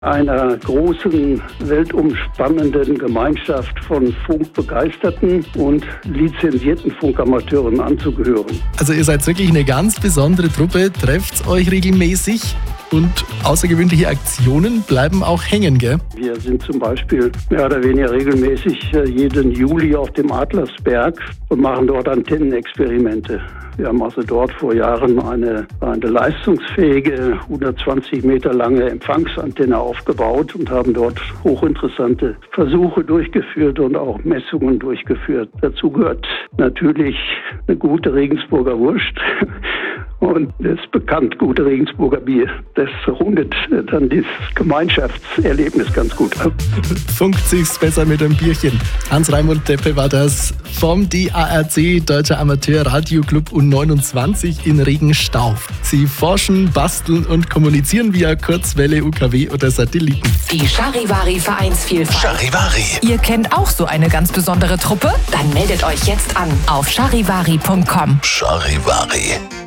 einer großen, weltumspannenden Gemeinschaft von funkbegeisterten und lizenzierten Funkamateuren anzugehören. Also ihr seid wirklich eine ganz besondere Truppe, trefft euch regelmäßig und außergewöhnliche Aktionen bleiben auch hängen, gell? Wir sind zum Beispiel mehr oder weniger regelmäßig jeden Juli auf dem Adlersberg und machen dort Antennenexperimente. Wir haben also dort vor Jahren eine leistungsfähige, 120 Meter lange Empfangsantenne aufgebaut und haben dort hochinteressante Versuche durchgeführt und auch Messungen durchgeführt. Dazu gehört natürlich eine gute Regensburger Wurst. Und das ist bekannt, gute Regensburger Bier. Das rundet dann dieses Gemeinschaftserlebnis ganz gut ab. Funkt sich's besser mit einem Bierchen. Hans-Raimund Deppe war das vom DARC, Deutscher Amateur Radio Club U29 in Regenstauf. Sie forschen, basteln und kommunizieren via Kurzwelle, UKW oder Satelliten. Die Charivari-Vereinsvielfalt. Charivari. Ihr kennt auch so eine ganz besondere Truppe? Dann meldet euch jetzt an auf charivari.com. Charivari.